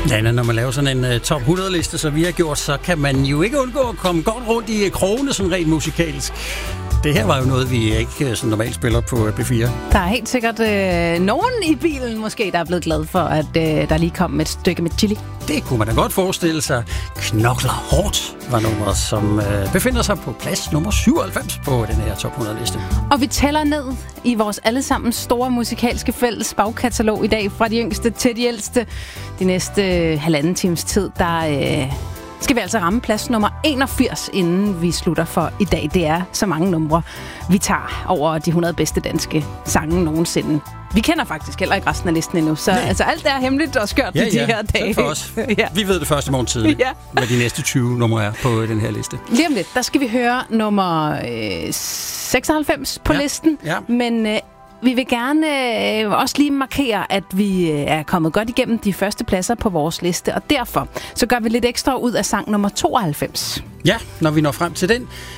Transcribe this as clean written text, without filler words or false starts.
Ja, når man laver sådan en top 100-liste, så vi har gjort, så kan man jo ikke undgå at komme godt rundt i krogene sådan rent musikalsk. Det her var jo noget, vi ikke sådan normalt spiller på B4. Der er helt sikkert nogen i bilen måske, der er blevet glad for, at der lige kom et stykke med chili. Det kunne man da godt forestille sig. Knokler hårdt var nummeret, som befinder sig på plads nummer 97 på den her top 100-liste. Og vi tæller ned i vores allesammens store musikalske fælles bagkatalog i dag, fra de yngste til de ældste. De næste halvanden times tid, der skal vi altså ramme plads nummer 81, inden vi slutter for i dag. Det er så mange numre, vi tager over de 100 bedste danske sange nogensinde. Vi kender faktisk heller ikke resten af listen endnu, så altså, alt er hemmeligt og skørt på de her dage. For os. Ja. Vi ved det først i morgen tidlig, hvad de næste 20 numre er på den her liste. Lige om lidt, der skal vi høre nummer 96 på listen, men vi vil gerne også lige markere, at vi er kommet godt igennem de første pladser på vores liste, og derfor så gør vi lidt ekstra ud af sang nummer 92. Ja, når vi når frem til den,